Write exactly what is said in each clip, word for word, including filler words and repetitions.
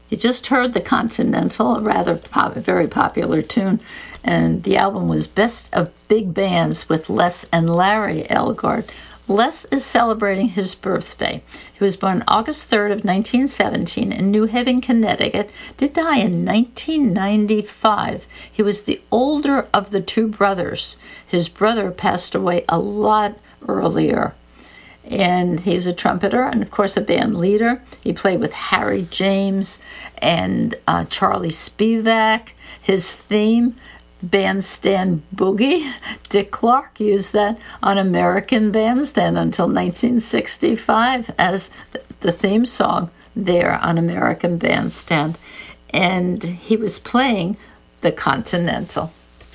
You just heard the Continental, a rather pop, very popular tune, and the album was Best of Big Bands with Les and Larry Elgart. Les is celebrating his birthday. He was born August third of nineteen seventeen in New Haven, Connecticut, did die in nineteen ninety-five. He was the older of the two brothers. His brother passed away a lot earlier. And he's a trumpeter and, of course, a band leader. He played with Harry James and uh, Charlie Spivak. His theme, Bandstand Boogie, Dick Clark used that on American Bandstand until nineteen sixty-five as the theme song there on American Bandstand. And he was playing the Continental.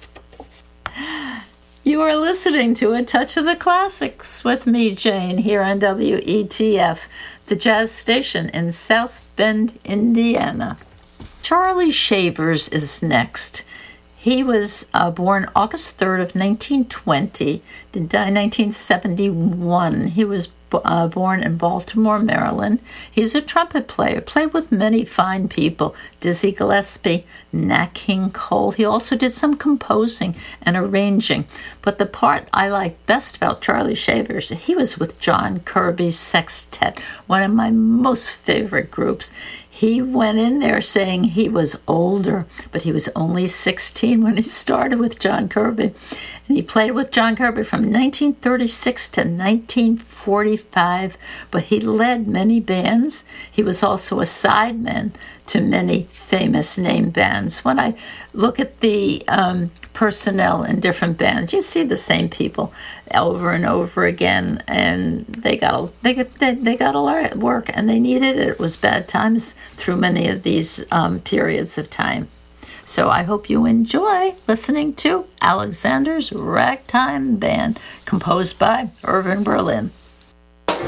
You are listening to A Touch of the Classics with me, Jane, here on W E T F, the jazz station in South Bend, Indiana. Charlie Shavers is next. He was uh, born August third of nineteen twenty, did die in nineteen seventy-one. He was uh, born in Baltimore, Maryland. He's a trumpet player, played with many fine people, Dizzy Gillespie, Nat King Cole. He also did some composing and arranging. But the part I like best about Charlie Shavers, he was with John Kirby's Sextet, one of my most favorite groups. He went in there saying he was older, but he was only sixteen when he started with John Kirby. And he played with John Kirby from nineteen thirty-six to nineteen forty-five, but he led many bands. He was also a sideman to many famous name bands. When I look at the um, personnel in different bands, you see the same people over and over again, and they got a, they got they, they got a lot of work, and they needed it. It was bad times through many of these um, periods of time. So I hope you enjoy listening to Alexander's Ragtime Band, composed by Irving Berlin.